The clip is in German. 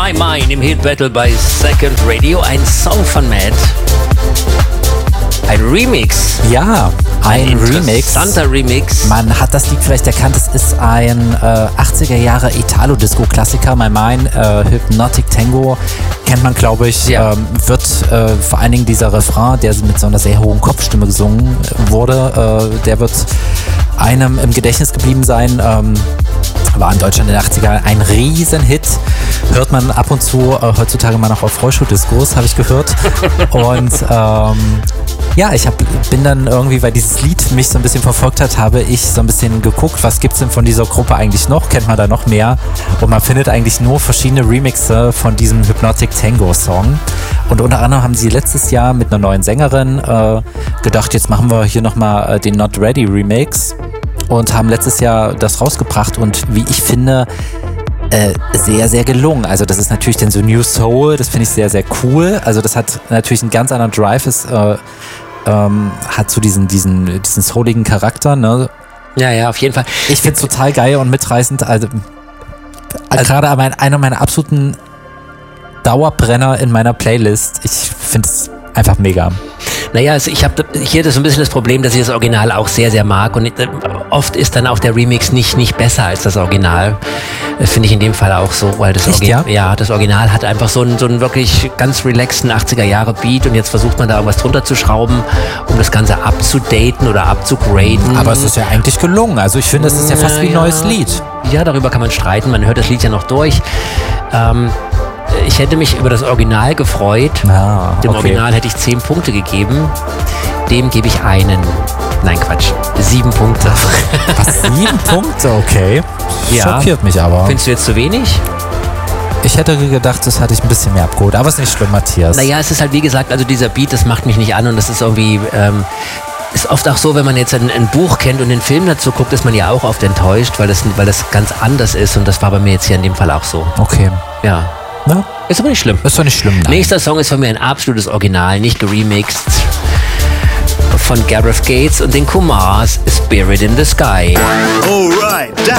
My Mind im Hit Battle bei Second Radio. Ein Song von Matt. Ein Remix. Ja, ein Remix. Interessanter Remix. Man hat das Lied vielleicht erkannt, es ist ein 80er Jahre Italo-Disco-Klassiker. My Mind, Hypnotic Tango, kennt man, glaube ich. Ja. Wird vor allen Dingen dieser Refrain, der mit so einer sehr hohen Kopfstimme gesungen wurde, der wird einem im Gedächtnis geblieben sein. War in Deutschland in den 80er ein Riesenhit. Hört man ab und zu heutzutage mal noch auf Rollschuh-Discos, habe ich gehört. Und ja, bin dann irgendwie, weil dieses Lied mich so ein bisschen verfolgt hat, habe ich so ein bisschen geguckt, was gibt's denn von dieser Gruppe eigentlich noch? Kennt man da noch mehr? Und man findet eigentlich nur verschiedene Remixe von diesem Hypnotic Tango Song. Und unter anderem haben sie letztes Jahr mit einer neuen Sängerin gedacht, jetzt machen wir hier nochmal den Not Ready Remix. Und haben letztes Jahr das rausgebracht und wie ich finde, sehr, sehr gelungen. Also das ist natürlich dann so New Soul, das finde ich sehr, sehr cool. Also das hat natürlich einen ganz anderen Drive, es hat so diesen souligen Charakter, ne? Ja, auf jeden Fall. Ich finde es total geil und mitreißend. Also gerade einer meiner absoluten Dauerbrenner in meiner Playlist. Ich finde es einfach mega. Naja, also ich habe hier so ein bisschen das Problem, dass ich das Original auch sehr, sehr mag und oft ist dann auch der Remix nicht besser als das Original. Finde ich in dem Fall auch so, weil das das Original hat einfach so einen wirklich ganz relaxten 80er Jahre Beat und jetzt versucht man da irgendwas drunter zu schrauben, um das Ganze abzudaten oder abzugraden. Aber es ist ja eigentlich gelungen. Also ich finde, es ist ja fast wie ein neues Lied. Ja, darüber kann man streiten. Man hört das Lied ja noch durch. Ich hätte mich über das Original gefreut. Dem Original hätte ich 10 Punkte gegeben. Dem gebe ich einen. Nein, Quatsch. 7 Punkte. Was? 7 Punkte? Okay. Ja. Schockiert mich aber. Findest du jetzt zu wenig? Ich hätte gedacht, das hatte ich ein bisschen mehr abgeholt. Aber ist nicht schlimm, Matthias. Naja, es ist halt wie gesagt, also dieser Beat, das macht mich nicht an und das ist irgendwie... ist oft auch so, wenn man jetzt ein Buch kennt und den Film dazu guckt, ist man ja auch oft enttäuscht, weil das ganz anders ist und das war bei mir jetzt hier in dem Fall auch so. Okay. Ja. Na? Ist aber nicht schlimm. Ist doch nicht schlimm, nein. Nächster Song ist von mir ein absolutes Original, nicht geremixed. Von Gareth Gates und den Kumars, Spirit in the Sky. Alright,